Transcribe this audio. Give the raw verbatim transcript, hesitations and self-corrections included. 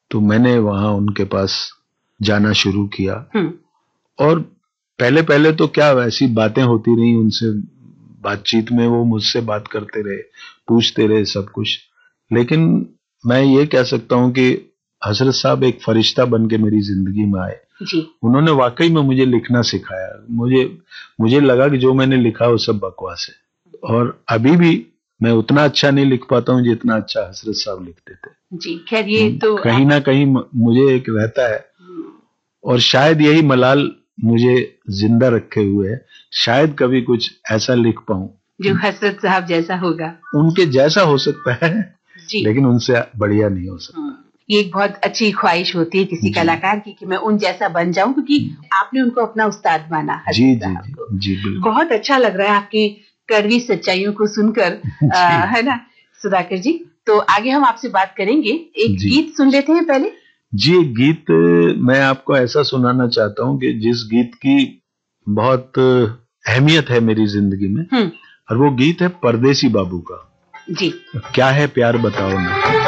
तो मैंने वहां उनके पास जाना शुरू किया। और पहले पहले तो क्या वैसी बातें होती रही, उनसे बातचीत में वो मुझसे बात करते रहे, पूछते रहे सब कुछ। लेकिन मैं ये कह सकता हूँ कि हजरत साहब एक फरिश्ता बन के मेरी जिंदगी में आए जी। उन्होंने वाकई में मुझे लिखना सिखाया। मुझे मुझे लगा कि जो मैंने लिखा वो सब बकवास है, और अभी भी मैं उतना अच्छा नहीं लिख पाता हूँ जितना अच्छा हजरत साहब लिखते थे जी। खैर ये तो कहीं ना कहीं मुझे एक रहता है, और शायद यही मलाल मुझे जिंदा रखे हुए है, शायद कभी कुछ ऐसा लिख पाऊं जो हजरत साहब जैसा होगा। उनके जैसा हो सकता है जी। लेकिन उनसे बढ़िया नहीं हो सकता। ये एक बहुत अच्छी ख्वाहिश होती है किसी कलाकार की कि मैं उन जैसा बन जाऊं, क्योंकि आपने उनको अपना उस्ताद माना। जी जी जी जी बिल्कुल। बहुत अच्छा लग रहा है आपकी कड़वी सच्चाइयों को सुनकर, आ, है ना सुधाकर जी। तो आगे हम आपसे बात करेंगे, एक गीत सुन लेते हैं पहले जी। एक गीत मैं आपको ऐसा सुनाना चाहता हूँ कि जिस गीत की बहुत अहमियत है मेरी जिंदगी में, और वो गीत है परदेसी बाबू का। जी। क्या है प्यार बताओ ना।